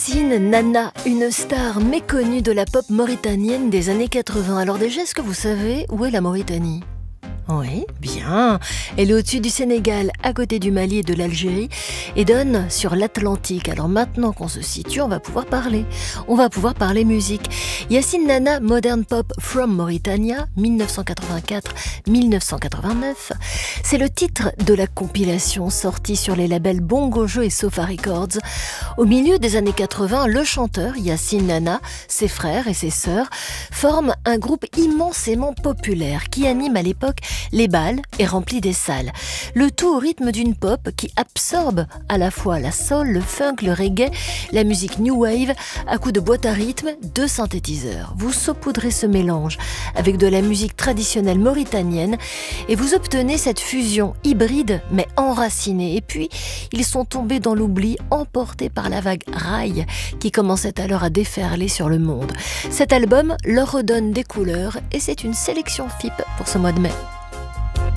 Yacine Nana, une star méconnue de la pop mauritanienne des années 80. Alors déjà, est-ce que vous savez où est la Mauritanie ? Oui, bien. Elle est au-dessus du Sénégal, à côté du Mali et de l'Algérie, et donne sur l'Atlantique. Alors maintenant qu'on se situe, on va pouvoir parler. On va pouvoir parler musique. Yacine Nana, Modern Pop from Mauritania, 1984-1989. C'est le titre de la compilation sortie sur les labels Bongo Joe et Sofa Records. Au milieu des années 80, le chanteur Yacine Nana, ses frères et ses sœurs forment un groupe immensément populaire qui anime à l'époque les bals et remplit des salles. Le tout au rythme d'une pop qui absorbe à la fois la soul, le funk, le reggae, la musique new wave à coups de boîte à rythme, de synthétiseurs. Vous saupoudrez ce mélange avec de la musique traditionnelle mauritanienne et vous obtenez cette fusion hybride mais enracinée. Et puis, ils sont tombés dans l'oubli, emportés par la vague raï qui commençait alors à déferler sur le monde. Cet album leur redonne des couleurs et c'est une sélection FIP pour ce mois de mai.